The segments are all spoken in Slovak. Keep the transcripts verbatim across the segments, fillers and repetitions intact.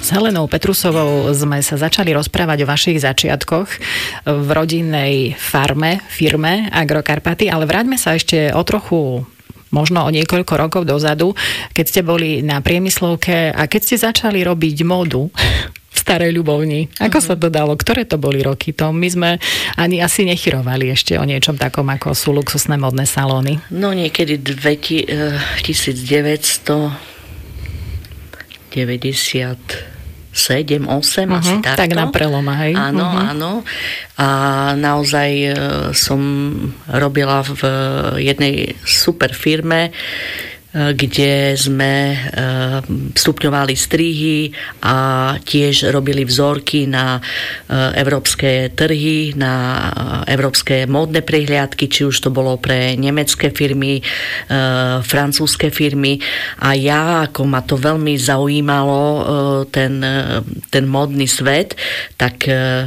S Helenou Petrusovou sme sa začali rozprávať o vašich začiatkoch v rodinnej farme, firme Agrokarpaty, ale vráťme sa ešte o trochu, možno o niekoľko rokov dozadu, keď ste boli na priemyslovke a keď ste začali robiť módu v Starej Ľubovni. Ako uh-huh. sa to dalo? Ktoré to boli roky? To my sme ani asi nechyrovali ešte o niečom takom, ako sú luxusné modné salóny. No niekedy devätnásťstodeväťdesiatsedem osem uh-huh. asi takto. Tak na preloma, hej? Áno, uh-huh. áno. A naozaj som robila v jednej super firme, kde sme stupňovali strihy a tiež robili vzorky na európske trhy, na európske módne prehliadky, či už to bolo pre nemecké firmy, francúzske firmy. A ja, ako ma to veľmi zaujímalo, ten, ten módny svet, tak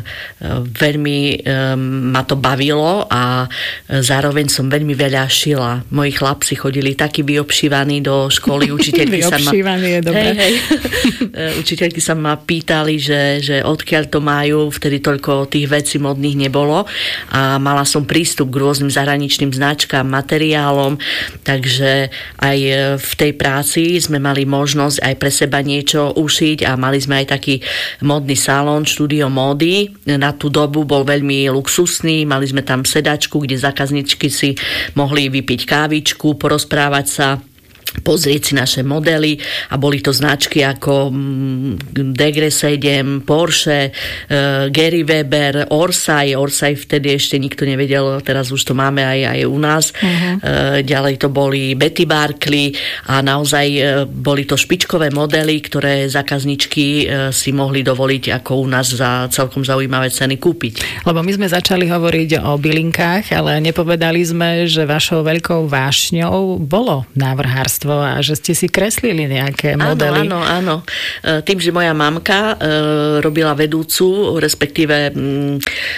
veľmi ma to bavilo a zároveň som veľmi veľa šila. Moji chlapci chodili takí vyobšívaní do školy, učiteľky sa ma... je dobré. Hej, hej. Učiteľky sa ma pýtali, že, že odkiaľ to majú, vtedy toľko tých vecí modných nebolo a mala som prístup k rôznym zahraničným značkám, materiálom, takže aj v tej práci sme mali možnosť aj pre seba niečo ušiť a mali sme aj taký modný salón, štúdio módy. Na tú dobu bol veľmi luxusný, mali sme tam sedačku, kde zákazničky si mohli vypiť kávičku, porozprávať sa, pozrieť si naše modely a boli to značky ako Degre sedem, Porsche, Gary Weber, Orsay. Orsay vtedy ešte nikto nevedel, teraz už to máme aj, aj u nás. Uh-huh. Ďalej to boli Betty Barkley a naozaj boli to špičkové modely, ktoré zákazničky si mohli dovoliť ako u nás za celkom zaujímavé ceny kúpiť. Lebo my sme začali hovoriť o bylinkách, ale nepovedali sme, že vašou veľkou vášňou bolo návrhárstvo a že ste si kreslili nejaké modely. Áno, áno, áno. Tým, že moja mamka e, robila vedúcu, respektíve mm,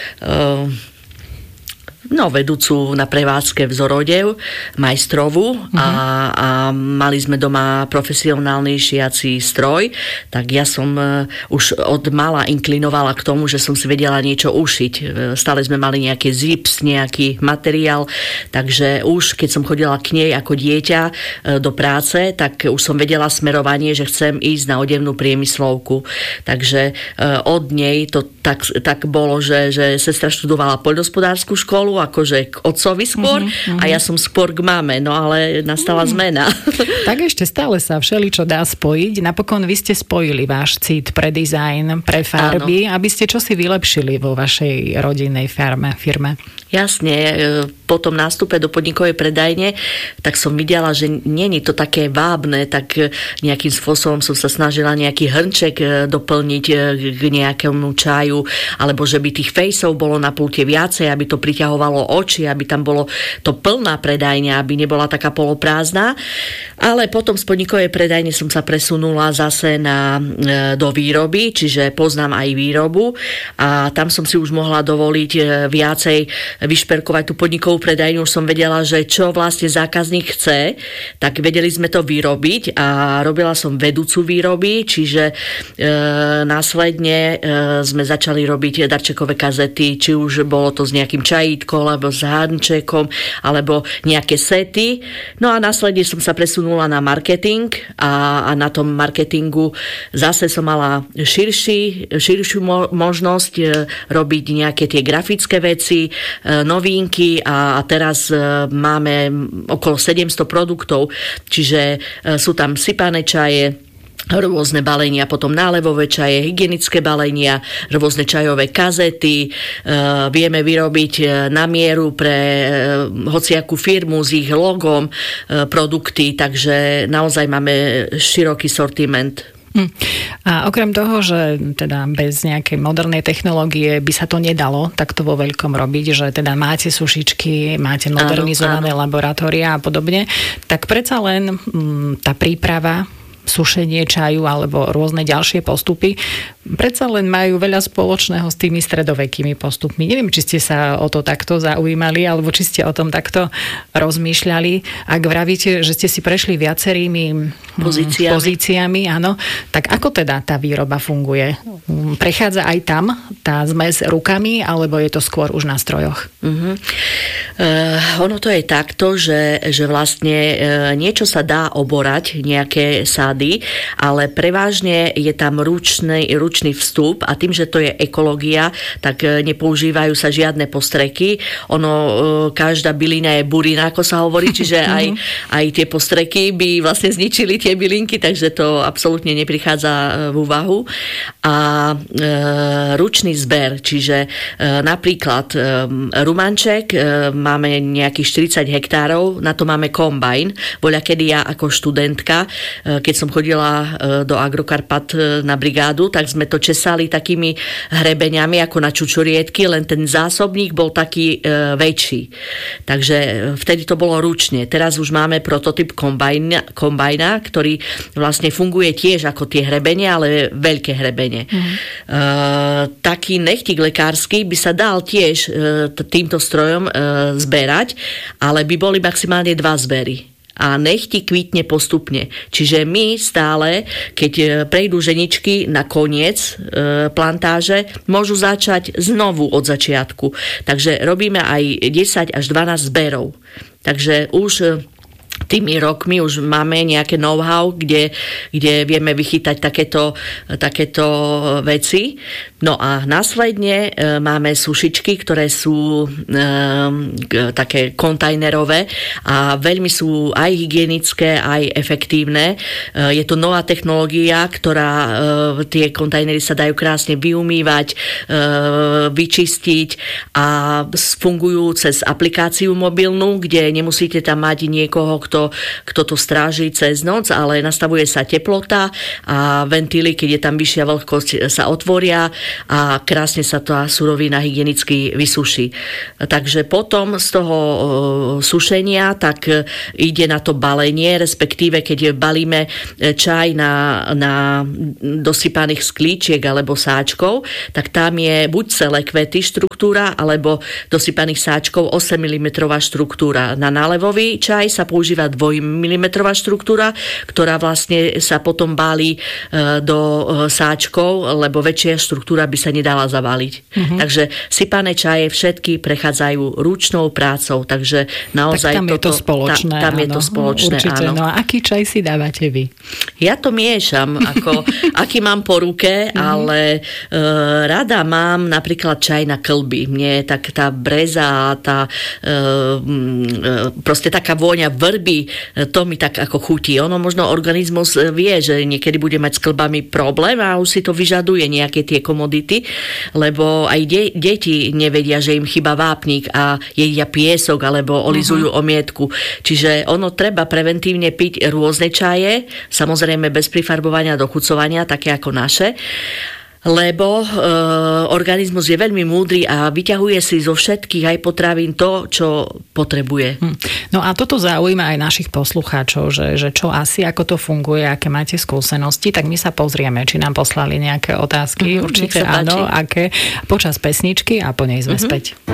e, no, vedúcu na prevádzke vzorodev, majstrovú uh-huh. a, a mali sme doma profesionálny šiací stroj, tak ja som uh, už od mala inklinovala k tomu, že som si vedela niečo ušiť. Stále sme mali nejaký zips, nejaký materiál, takže už keď som chodila k nej ako dieťa uh, do práce, tak už som vedela smerovanie, že chcem ísť na odevnú priemyslovku. Takže uh, od nej to tak, tak bolo, že, že sestra študovala poľnohospodársku školu, akože k otcovi skôr uh-huh, uh-huh. a ja som skôr k mame, no ale nastala uh-huh. zmena. Tak ešte stále sa všeličo dá spojiť. Napokon vy ste spojili váš cít pre dizajn, pre farby, áno. aby ste čosi vylepšili vo vašej rodinnej farme, firme. Jasne, po tom nástupe do podnikovej predajne, tak som videla, že nie je to také vábne, tak nejakým spôsobom som sa snažila nejaký hrnček doplniť k nejakému čaju, alebo že by tých fejsov bolo na pulte viacej, aby to priťahovalo oči, aby tam bolo to plná predajňa, aby nebola taká poloprázdna. Ale potom z podnikovej predajne som sa presunula zase na, do výroby, čiže poznám aj výrobu a tam som si už mohla dovoliť viacej vyšperkovať tú podnikovú predajňu. Už som vedela, že čo vlastne zákazník chce, tak vedeli sme to vyrobiť a robila som vedúcu výroby, čiže e, následne e, sme začali robiť darčekové kazety, či už bolo to s nejakým čajítkom, alebo s hánčekom, alebo nejaké sety. No a následne som sa presunula na marketing a, a na tom marketingu zase som mala širší, širšiu mo- možnosť e, robiť nejaké tie grafické veci, e, novinky a, a teraz e, máme okolo sedemsto produktov, čiže e, sú tam sypané čaje, rôzne balenia, potom nálevové čaje, hygienické balenia, rôzne čajové kazety. E, vieme vyrobiť na mieru pre e, hociakú firmu s ich logom e, produkty, takže naozaj máme široký sortiment. Hm. A okrem toho, že teda bez nejakej modernej technológie by sa to nedalo takto vo veľkom robiť, že teda máte sušičky, máte modernizované áno, áno. laboratória a podobne, tak predsa len hm, tá príprava sušenie čaju alebo rôzne ďalšie postupy, predsa len majú veľa spoločného s tými stredovekými postupmi. Neviem, či ste sa o to takto zaujímali, alebo či ste o tom takto rozmýšľali. Ak vravíte, že ste si prešli viacerými pozíciami, pozíciami áno, tak ako teda tá výroba funguje? Prechádza aj tam tá zmes rukami, alebo je to skôr už na strojoch? Uh-huh. Uh, ono to je takto, že, že vlastne uh, niečo sa dá oborať, nejaké sády, ale prevážne je tam ručný, ručný vstup a tým, že to je ekológia, tak uh, nepoužívajú sa žiadne postreky. Ono, uh, každá bylina je burina, ako sa hovorí, čiže aj, aj tie postreky by vlastne zničili tie bylinky, takže to absolútne neprichádza v úvahu. A e, ručný zber, čiže e, napríklad e, rumanček, e, máme nejakých štyridsať hektárov, na to máme kombajn. Voľakedy ja ako študentka, e, keď som chodila e, do Agrokarpat e, na brigádu, tak sme to česali takými hrebeňami ako na čučoriedky, len ten zásobník bol taký e, väčší. Takže vtedy to bolo ručne. Teraz už máme prototyp kombajna, kombajna, ktorý vlastne funguje tiež ako tie hrebenie, ale veľké hrebenie. Mm. Uh, taký nechtík lekársky by sa dal tiež uh, týmto strojom uh, zberať, ale by boli maximálne dva zbery. A nechtík kvitne postupne. Čiže my stále, keď prejdú ženičky na koniec e, plantáže, môžu začať znovu od začiatku. Takže robíme aj desať až dvanásť zberov. Takže už tými rokmi už máme nejaké know-how, kde, kde vieme vychytať takéto, takéto veci. No a následne e, máme sušičky, ktoré sú e, také kontajnerové a veľmi sú aj hygienické, aj efektívne. E, je to nová technológia, ktorá e, tie kontajnery sa dajú krásne vyumývať, e, vyčistiť a fungujú cez aplikáciu mobilnú, kde nemusíte tam mať niekoho, kto, kto to stráži cez noc, ale nastavuje sa teplota a ventíly, keď je tam vyššia vlhkosť, sa otvoria a krásne sa tá surovina hygienicky vysuší. Takže potom z toho sušenia tak ide na to balenie, respektíve keď balíme čaj na, na dosypaných sklíčiek alebo sáčkov, tak tam je buď celé kvety štruktúra, alebo dosypaných sáčkov osem milimetrov štruktúra. Na nálevový čaj sa používa dvojmilimetrová štruktúra, ktorá vlastne sa potom balí do sáčkov, lebo väčšia štruktúra by sa nedala zabaliť. Mm-hmm. Takže sypané čaje všetky prechádzajú ručnou prácou, takže naozaj tak tam toto, je to spoločné. Ta, tam áno, je to spoločné, určite. áno. No a aký čaj si dávate vy? Ja to miešam, ako, aký mám po ruke, mm-hmm. ale e, rada mám napríklad čaj na klby. Mne tak tá breza, tá e, proste taká vôňa vrby, to mi tak ako chutí. Ono možno organizmus vie, že niekedy bude mať s klbami problém a už si to vyžaduje nejaké tie komodity, lebo aj de- deti nevedia, že im chýba vápnik a jedia piesok alebo olizujú uh-huh. omietku. Čiže ono treba preventívne piť rôzne čaje, samozrejme bez prifarbovania, dochucovania, také ako naše, lebo e, organizmus je veľmi múdry a vyťahuje si zo všetkých aj potravín to, čo potrebuje. Hm. No a toto zaujíma aj našich poslucháčov, že, že čo asi, ako to funguje, aké máte skúsenosti, tak my sa pozrieme, či nám poslali nejaké otázky. Uh-huh, určite áno, aké. Počas pesničky a po nej sme uh-huh. späť.